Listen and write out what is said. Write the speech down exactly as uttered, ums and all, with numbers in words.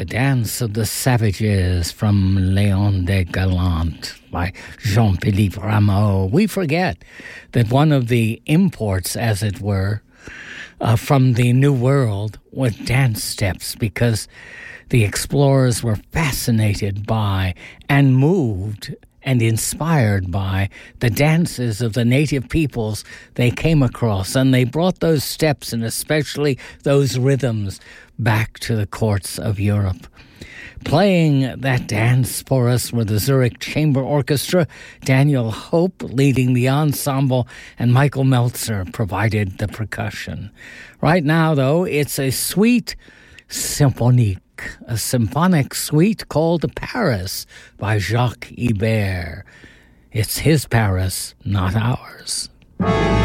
The Dance of the Savages from Léon des Galantes by Jean-Philippe Rameau. We forget that one of the imports, as it were, uh, from the New World was dance steps, because the explorers were fascinated by and moved and inspired by the dances of the native peoples they came across. And they brought those steps, and especially those rhythms, back to the courts of Europe. Playing that dance for us were the Zurich Chamber Orchestra, Daniel Hope leading the ensemble, and Michael Meltzer provided the percussion. Right now, though, it's a suite symphonique, a symphonic suite called Paris by Jacques Ibert. It's his Paris, not ours.